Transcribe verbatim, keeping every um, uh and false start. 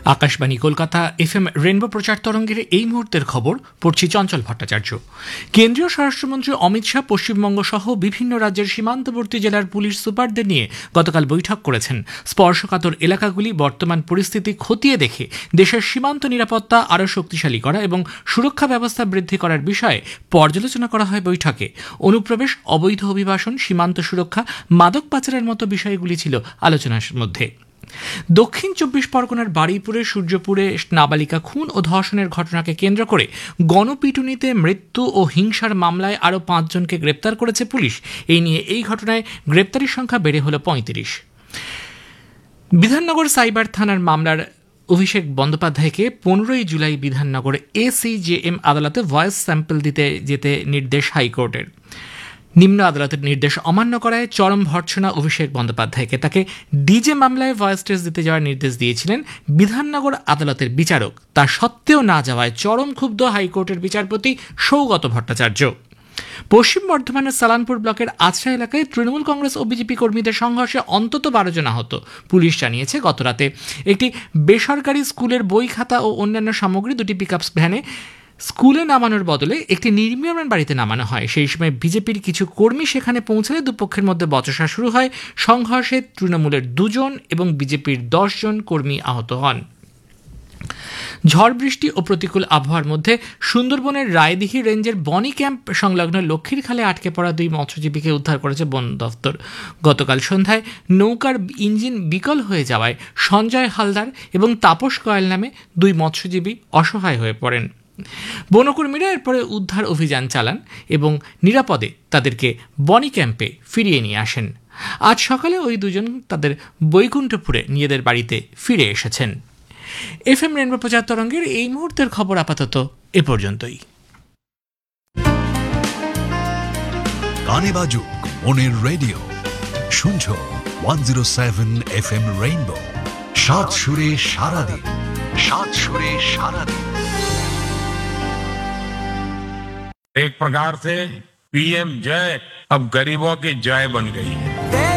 Akashvani Kolkata FM rainbow প্রচার তরঙ্গের এই মুহূর্তের খবর পড়ছি চঞ্চল ভট্টাচার্য। কেন্দ্রীয় স্বরাষ্ট্রমন্ত্রী অমিত শাহ পশ্চিমবঙ্গ সহ বিভিন্ন রাজ্যের সীমান্তবর্তী জেলার পুলিশ সুপারদের নিয়ে গতকাল বৈঠক করেছেন। স্পর্শকাতর এলাকাগুলি বর্তমান পরিস্থিতি খতিয়ে দেখে দেশের সীমান্ত নিরাপত্তা আরও শক্তিশালী করা এবং সুরক্ষা ব্যবস্থা বৃদ্ধি করার বিষয়ে পর্যালোচনা করা হয় বৈঠকে। অনুপ্রবেশ, অবৈধ অভিবাসন, সীমান্ত সুরক্ষা, মাদক পাচারের মতো বিষয়গুলি ছিল আলোচনার মধ্যে। দক্ষিণ চব্বিশ পরগনার বারুইপুরে সূর্যপুরে নাবালিকা খুন ও ধর্ষণের ঘটনাকে কেন্দ্র করে গণপিটুনিতে মৃত্যু ও হিংসার মামলায় আরও পাঁচজনকে গ্রেপ্তার করেছে পুলিশ। এই নিয়ে এই ঘটনায় গ্রেপ্তারির সংখ্যা বেড়ে হল পঁয়ত্রিশ। বিধাননগর সাইবার থানার মামলার অভিষেক বন্দ্যোপাধ্যায়কে পনেরোই জুলাই বিধাননগর এসিজেএম আদালতে ভয়েস স্যাম্পল দিতে যেতে নির্দেশ হাইকোর্টের। নিম্ন আদালতের নির্দেশ অমান্য করায় চরম ভর্ৎসনা অভিষেক বন্দ্যোপাধ্যায়কে। তাকে ডিজে মামলায় ভয়েস টেস্ট দিতে যাওয়ার নির্দেশ দিয়েছিলেন বিধাননগর আদালতের বিচারক। তা সত্ত্বেও না যাওয়ায় চরম ক্ষুব্ধ হাইকোর্টের বিচারপতি সৌগত ভট্টাচার্য। পশ্চিম বর্ধমানের সালানপুর ব্লকের আছড়া এলাকায় তৃণমূল কংগ্রেস ও বিজেপি কর্মীদের সংঘর্ষে অন্তত বারো জন আহত। পুলিশ জানিয়েছে, গতরাতে একটি বেসরকারি স্কুলের বই খাতা ও অন্যান্য সামগ্রী দুটি পিকআপ ভ্যানে স্কুলে নামানোর বদলে একটি নির্মীয়মান বাড়িতে নামানো হয়। সেই সময় বিজেপির কিছু কর্মী সেখানে পৌঁছালে দুপক্ষের মধ্যে বচসা শুরু হয়। সংঘর্ষে তৃণমূলের দুজন এবং বিজেপির দশ জন কর্মী আহত হন। ঝড় বৃষ্টি ও প্রতিকূল আবহাওয়ার মধ্যে সুন্দরবনের রায়দিঘি রেঞ্জের বনি ক্যাম্প সংলগ্ন লক্ষ্মীর খালে আটকে পড়া দুই মৎস্যজীবীকে উদ্ধার করেছে বন দফতর। গতকাল সন্ধ্যায় নৌকার ইঞ্জিন বিকল হয়ে যাওয়ায় সঞ্জয় হালদার এবং তাপস কয়াল নামে দুই মৎস্যজীবী অসহায় হয়ে পড়েন। বনকর্মীরা এরপরে উদ্ধার অভিযান চালান এবং নিরাপদে তাদেরকে বনি ক্যাম্পে ফিরিয়ে নিয়ে আসেন। আজ সকালে ওই দুজন তাদের বৈকুণ্ঠপুরে নিজেদের বাড়িতে ফিরে এসেছেন। এফএম রেনবো প্রচার তরঙ্গের এই মুহূর্তের খবর আপাতত এ পর্যন্তই। গানে বাজুক মনের রেডিও, শুনছো one zero seven FM rainbow. সাত সুরে সারাদিন, সাত সুরে সারাদিন। एक प्रकार से पीएम जय अब गरीबों की जय बन गई है।